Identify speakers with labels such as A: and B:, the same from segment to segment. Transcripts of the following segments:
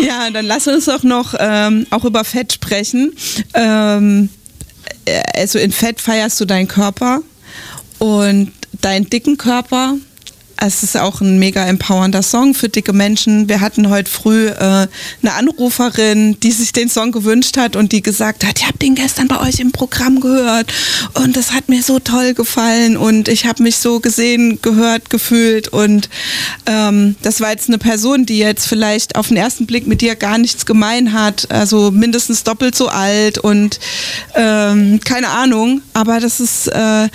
A: Ja, dann lass uns doch noch auch über Fett sprechen. Also in Fett feierst du deinen Körper und deinen dicken Körper. Es ist auch ein mega empowernder Song für dicke Menschen. Wir hatten heute früh eine Anruferin, die sich den Song gewünscht hat und die gesagt hat, ich habe den gestern bei euch im Programm gehört und das hat mir so toll gefallen und ich habe mich so gesehen, gehört, gefühlt und das war jetzt eine Person, die jetzt vielleicht auf den ersten Blick mit dir gar nichts gemein hat, also mindestens doppelt so alt und keine Ahnung, aber das ist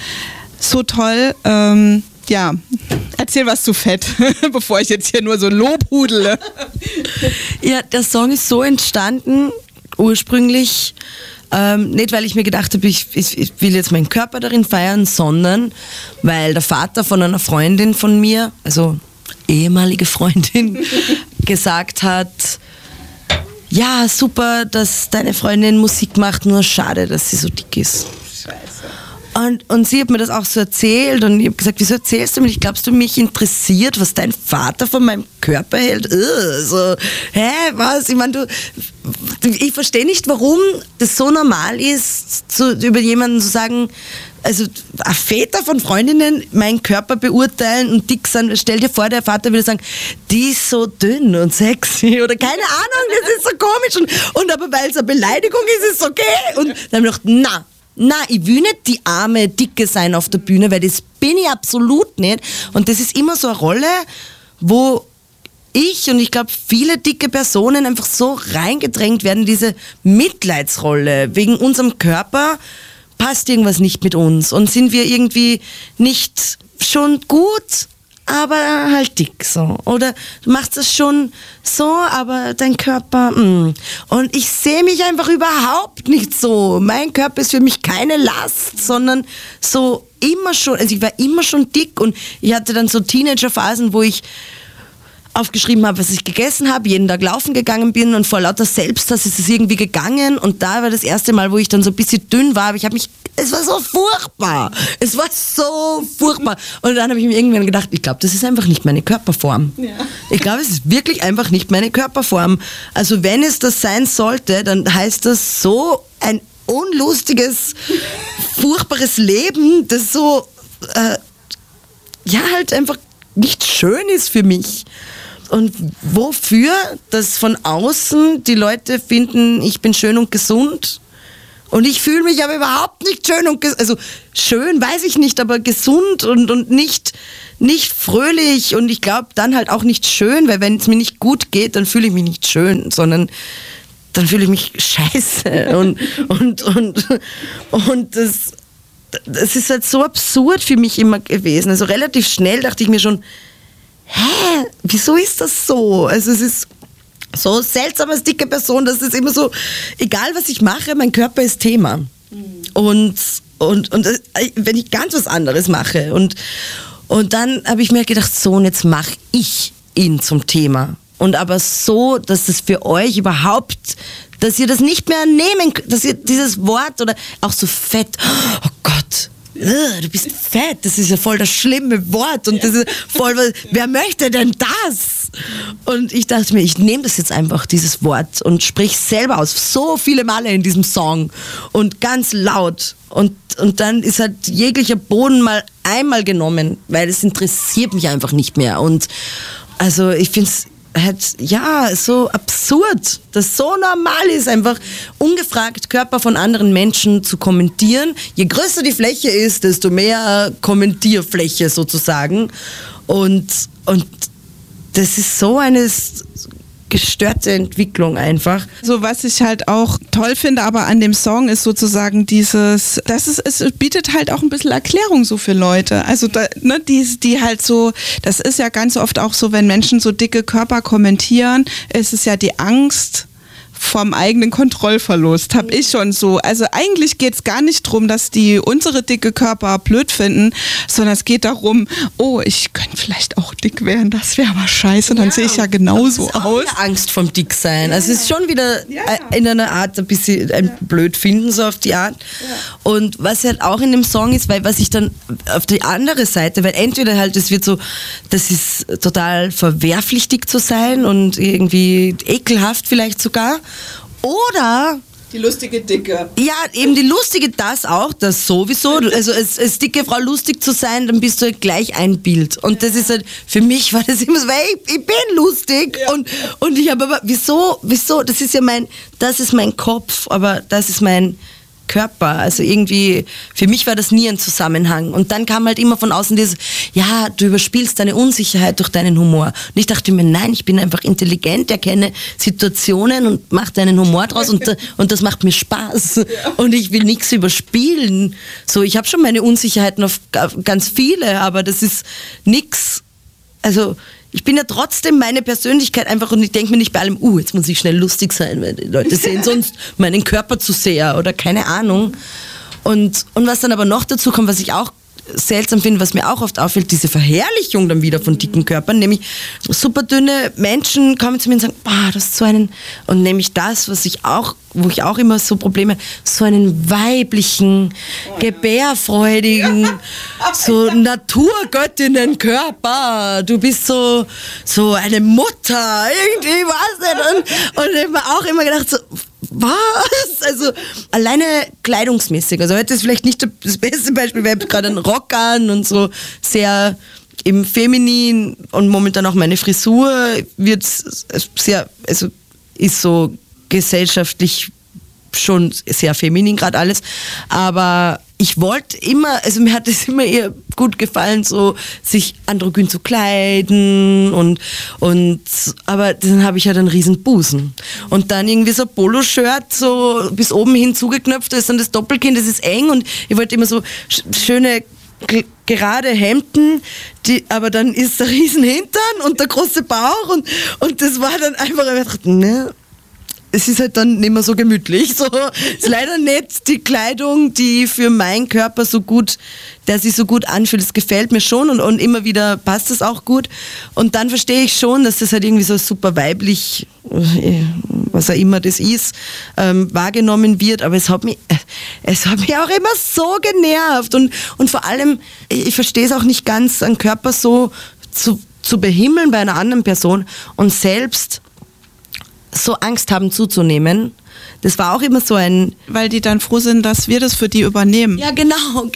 A: so toll. Ja, erzähl was zu Fett, bevor ich jetzt hier nur so lobhudele.
B: Ja, der Song ist so entstanden, ursprünglich, nicht weil ich mir gedacht habe, ich will jetzt meinen Körper darin feiern, sondern weil der Vater von einer Freundin von mir, also ehemalige Freundin, gesagt hat, ja, super, dass deine Freundin Musik macht, nur schade, dass sie so dick ist. Scheiße. Und sie hat mir das auch so erzählt und ich habe gesagt, wieso erzählst du mir nicht? Glaubst du, mich interessiert, was dein Vater von meinem Körper hält? So, was? Ich meine, ich verstehe nicht, warum das so normal ist, über jemanden zu sagen, also Väter von Freundinnen meinen Körper beurteilen und dick sind. Stell dir vor, der Vater würde sagen, die ist so dünn und sexy oder keine Ahnung, das ist so komisch. Und aber weil es eine Beleidigung ist, ist es okay. Und dann habe ich gedacht, na, ich will nicht die arme Dicke sein auf der Bühne, weil das bin ich absolut nicht. Und das ist immer so eine Rolle, wo ich und ich glaube viele dicke Personen einfach so reingedrängt werden, diese Mitleidsrolle. Wegen unserem Körper passt irgendwas nicht mit uns und sind wir irgendwie nicht schon gut, aber halt dick so. Oder du machst das schon so, aber dein Körper, Und ich sehe mich einfach überhaupt nicht so. Mein Körper ist für mich keine Last, sondern so immer schon, also ich war immer schon dick und ich hatte dann so Teenagerphasen, wo ich aufgeschrieben habe, was ich gegessen habe, jeden Tag laufen gegangen bin und vor lauter Selbsthass ist es irgendwie gegangen und da war das erste Mal, wo ich dann so ein bisschen dünn war, aber es war so furchtbar. Es war so furchtbar. Und dann habe ich mir irgendwann gedacht, ich glaube, das ist einfach nicht meine Körperform. Ja. Ich glaube, es ist wirklich einfach nicht meine Körperform. Also wenn es das sein sollte, dann heißt das so ein unlustiges, furchtbares Leben, das so, halt einfach nicht schön ist für mich. Und wofür, dass von außen die Leute finden, ich bin schön und gesund und ich fühle mich aber überhaupt nicht schön und gesund. Also schön weiß ich nicht, aber gesund und nicht fröhlich und ich glaube dann halt auch nicht schön, weil wenn es mir nicht gut geht, dann fühle ich mich nicht schön, sondern dann fühle ich mich scheiße und das ist halt so absurd für mich immer gewesen. Also relativ schnell dachte ich mir schon, wieso ist das so? Also es ist so seltsam als dicke Person, dass es immer so, egal was ich mache, mein Körper ist Thema. Und wenn ich ganz was anderes mache und dann habe ich mir gedacht, so und jetzt mache ich ihn zum Thema. Und aber so, dass es für euch überhaupt, dass ihr das nicht mehr nehmen könnt, dass ihr dieses Wort oder auch so fett, oh Gott, du bist fett, das ist ja voll das schlimme Wort und das ist voll, wer möchte denn das? Und ich dachte mir, ich nehme das jetzt einfach, dieses Wort und sprich selber aus, so viele Male in diesem Song und ganz laut und dann ist halt jeglicher Boden mal einmal genommen, weil es interessiert mich einfach nicht mehr und also ich finde es halt, so absurd, dass so normal ist, einfach ungefragt Körper von anderen Menschen zu kommentieren. Je größer die Fläche ist, desto mehr Kommentierfläche sozusagen. Und das ist so eine gestörte Entwicklung einfach.
A: So, was ich halt auch toll finde, aber an dem Song ist sozusagen es bietet halt auch ein bisschen Erklärung so für Leute. Also, die halt so, das ist ja ganz oft auch so, wenn Menschen so dicke Körper kommentieren, ist es ja die Angst vom eigenen Kontrollverlust, habe ich schon so. Also eigentlich geht es gar nicht darum, dass die unsere dicke Körper blöd finden, sondern es geht darum, oh, ich könnte vielleicht auch dick werden, das wäre aber scheiße, dann sehe ich ja genauso aus.
B: Angst vom Dicksein. Also es ist schon wieder in einer Art ein bisschen blöd finden, so auf die Art. Ja. Und was halt auch in dem Song ist, weil was ich dann auf die andere Seite, weil entweder halt es wird so, das ist total verwerflich dick zu sein und irgendwie ekelhaft vielleicht sogar. Oder
A: die lustige Dicke.
B: Ja, eben die lustige, das sowieso. Also als dicke Frau lustig zu sein, dann bist du halt gleich ein Bild. Und das ist halt, für mich war das immer so, weil ich bin lustig. Ja. Und ich habe aber, wieso, das ist ja das ist mein Kopf, aber das ist mein Körper. Also irgendwie, für mich war das nie ein Zusammenhang. Und dann kam halt immer von außen dieses, ja, du überspielst deine Unsicherheit durch deinen Humor. Und ich dachte mir, nein, ich bin einfach intelligent, erkenne Situationen und mache deinen Humor draus und das macht mir Spaß. Ja. Und ich will nichts überspielen. So, ich habe schon meine Unsicherheiten auf ganz viele, aber das ist nix. Also, ich bin ja trotzdem meine Persönlichkeit einfach und ich denke mir nicht bei allem, jetzt muss ich schnell lustig sein, weil die Leute sehen sonst meinen Körper zu sehr oder keine Ahnung. Und was dann aber noch dazu kommt, was ich auch seltsam finde, was mir auch oft auffällt, diese Verherrlichung dann wieder von dicken Körpern, nämlich super dünne Menschen kommen zu mir und sagen, das ist so einen, und nämlich das, wo ich auch immer so Probleme, so einen weiblichen, gebärfreudigen, so Naturgöttinnenkörper, du bist so eine Mutter, irgendwie, was denn? Und ich habe auch immer gedacht, so, was? Also alleine kleidungsmäßig. Also heute ist vielleicht nicht das beste Beispiel, weil ich habe gerade einen Rock an und so sehr eben feminin und momentan auch meine Frisur wird sehr, also ist so gesellschaftlich schon sehr feminin gerade alles, aber ich wollte immer, also mir hat es immer eher gut gefallen, so sich androgyn zu kleiden und aber dann habe ich halt einen riesen Busen und dann irgendwie so ein Poloshirt so bis oben hin zugeknöpft, da ist dann das Doppelkinn, das ist eng und ich wollte immer so schöne gerade Hemden, aber dann ist der riesen Hintern und der große Bauch und das war dann einfach, ich dachte, ne, es ist halt dann nicht mehr so gemütlich. So, ist leider nicht die Kleidung, die für meinen Körper so gut, der sich so gut anfühlt. Es gefällt mir schon und immer wieder passt es auch gut. Und dann verstehe ich schon, dass das halt irgendwie so super weiblich, was auch immer das ist, wahrgenommen wird. Aber es hat mich auch immer so genervt. Und vor allem, ich verstehe es auch nicht ganz, einen Körper so zu behimmeln bei einer anderen Person und selbst so Angst haben zuzunehmen. Das war auch immer so ein...
A: Weil die dann froh sind, dass wir das für die übernehmen.
B: Ja, genau.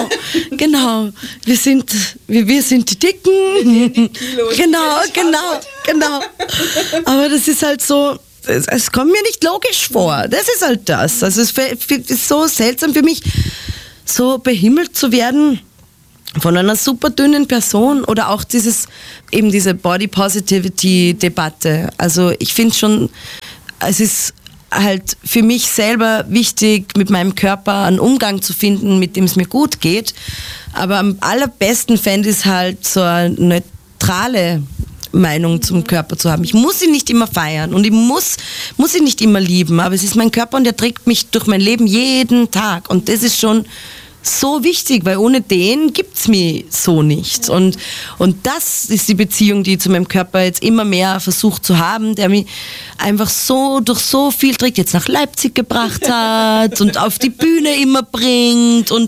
B: Wir sind die Dicken. Die Kilos. Genau. Aber das ist halt so... Es kommt mir nicht logisch vor. Das ist halt das. Also es ist so seltsam für mich, so behimmelt zu werden von einer super dünnen Person oder auch diese Body Positivity Debatte. Also ich finde schon, es ist halt für mich selber wichtig, mit meinem Körper einen Umgang zu finden, mit dem es mir gut geht. Aber am allerbesten fände ich es halt so eine neutrale Meinung zum Körper zu haben. Ich muss ihn nicht immer feiern und ich muss ihn nicht immer lieben, aber es ist mein Körper und der trägt mich durch mein Leben jeden Tag und das ist schon so wichtig, weil ohne den gibt's mich so nicht. Und das ist die Beziehung, die ich zu meinem Körper jetzt immer mehr versucht zu haben, der mich einfach so durch so viel trägt, jetzt nach Leipzig gebracht hat und auf die Bühne immer bringt und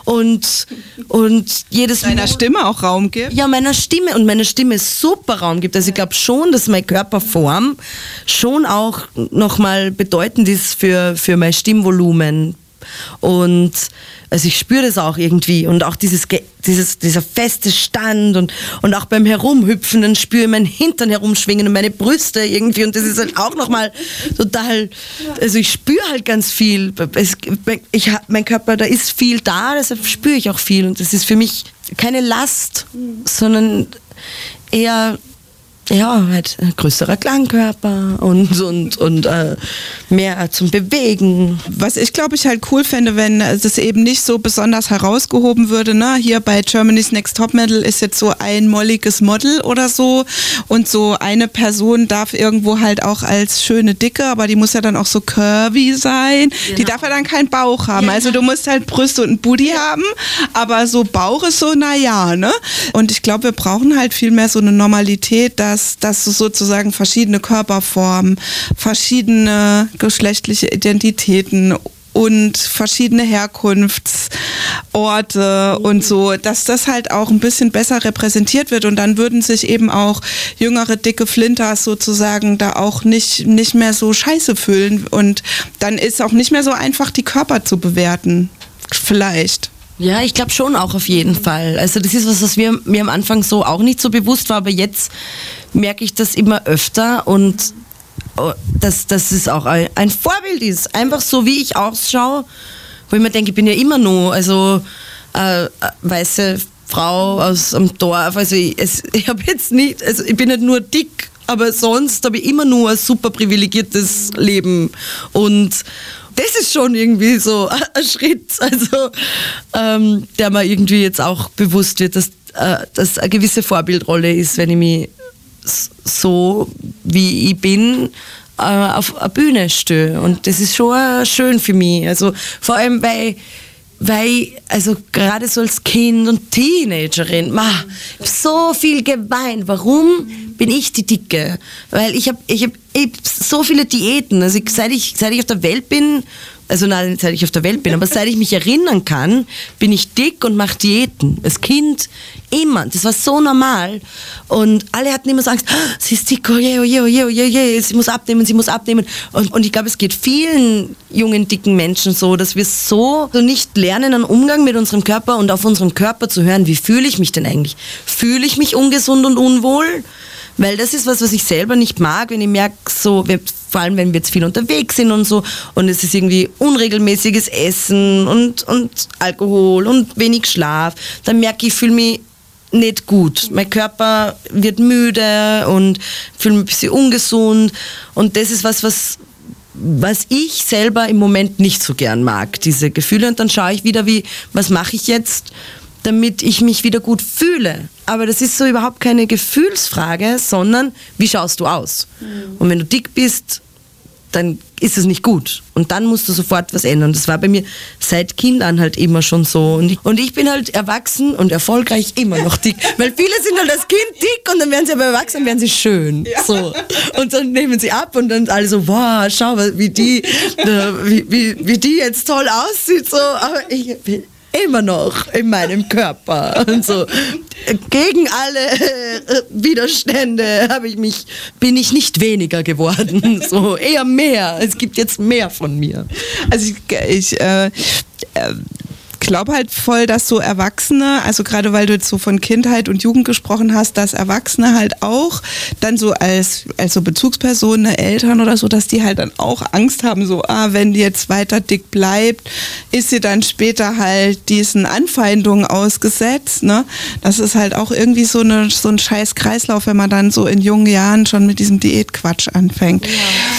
B: jedes
A: Deiner Stimme auch Raum gibt?
B: Ja, meiner Stimme super Raum gibt. Also ich glaube schon, dass meine Körperform schon auch nochmal bedeutend ist für mein Stimmvolumen. Und also ich spüre das auch irgendwie und auch dieser feste Stand und auch beim Herumhüpfen, dann spüre ich meinen Hintern herumschwingen und meine Brüste irgendwie und das ist halt auch nochmal total, also ich spüre halt ganz viel, mein Körper, da ist viel da, deshalb spüre ich auch viel und das ist für mich keine Last, sondern eher ja, halt ein größerer Klangkörper und mehr zum Bewegen.
A: Was ich glaube ich halt cool fände, wenn es eben nicht so besonders herausgehoben würde, ne? Hier bei Germany's Next Topmodel ist jetzt so ein molliges Model oder so und so eine Person darf irgendwo halt auch als schöne Dicke, aber die muss ja dann auch so curvy sein. Genau. Die darf ja dann keinen Bauch haben. Ja. Also du musst halt Brüste und ein Booty haben, aber so Bauch ist so, naja, ne? Und ich glaube, wir brauchen halt viel mehr so eine Normalität, dass du sozusagen verschiedene Körperformen, verschiedene geschlechtliche Identitäten und verschiedene Herkunftsorte und so, dass das halt auch ein bisschen besser repräsentiert wird und dann würden sich eben auch jüngere, dicke Flinters sozusagen da auch nicht mehr so scheiße fühlen und dann ist auch nicht mehr so einfach, die Körper zu bewerten. Vielleicht.
B: Ja, ich glaube schon auch auf jeden Fall. Also das ist was mir am Anfang so auch nicht so bewusst war, aber jetzt merke ich das immer öfter und dass es auch ein Vorbild ist. Einfach so, wie ich ausschaue, wo ich mir denke, ich bin ja immer nur, also weiße Frau aus dem Dorf. Also ich habe jetzt nicht, also ich bin nicht nur dick, aber sonst habe ich immer nur ein super privilegiertes Leben und das ist schon irgendwie so ein Schritt, also der mir irgendwie jetzt auch bewusst wird, dass eine gewisse Vorbildrolle ist, wenn ich mich so, wie ich bin, auf eine Bühne stehe. Und das ist schon schön für mich. Also vor allem, weil also gerade so als Kind und Teenagerin, ich habe so viel geweint. Warum bin ich die Dicke? Weil ich hab so viele Diäten. Also seit ich auf der Welt bin, also nein, seit ich auf der Welt bin, aber seit ich mich erinnern kann, bin ich dick und mache Diäten. Als Kind immer. Das war so normal. Und alle hatten immer so Angst, sie ist dick, oh je, sie muss abnehmen. Und ich glaube, es geht vielen jungen, dicken Menschen so, dass wir so nicht lernen, einen Umgang mit unserem Körper und auf unseren Körper zu hören, wie fühle ich mich denn eigentlich? Fühle ich mich ungesund und unwohl? Weil das ist was ich selber nicht mag, wenn ich merke, so, vor allem wenn wir jetzt viel unterwegs sind und so, und es ist irgendwie unregelmäßiges Essen und Alkohol und wenig Schlaf, dann merke ich fühle mich nicht gut. Mein Körper wird müde und fühle mich ein bisschen ungesund. Und das ist was ich selber im Moment nicht so gern mag, diese Gefühle. Und dann schaue ich wieder, was mache ich jetzt, damit ich mich wieder gut fühle. Aber das ist so überhaupt keine Gefühlsfrage, sondern wie schaust du aus? Und wenn du dick bist, dann ist es nicht gut. Und dann musst du sofort was ändern. Das war bei mir seit Kind an halt immer schon so. Und ich bin halt erwachsen und erfolgreich immer noch dick. Weil viele sind halt als Kind dick und dann werden sie aber erwachsen, werden sie schön. Ja. So. Und dann nehmen sie ab und dann alle so, wow, schau, wie die jetzt toll aussieht. So. Aber ich bin immer noch in meinem Körper und so. Gegen alle Widerstände bin ich nicht weniger geworden, so eher mehr. Es gibt jetzt mehr von mir.
A: Also ich glaube halt voll, dass so Erwachsene, also gerade weil du jetzt so von Kindheit und Jugend gesprochen hast, dass Erwachsene halt auch dann so als so Bezugspersonen, Eltern oder so, dass die halt dann auch Angst haben, so, wenn die jetzt weiter dick bleibt, ist sie dann später halt diesen Anfeindungen ausgesetzt, ne? Das ist halt auch irgendwie so ein scheiß Kreislauf, wenn man dann so in jungen Jahren schon mit diesem Diätquatsch anfängt. Ja.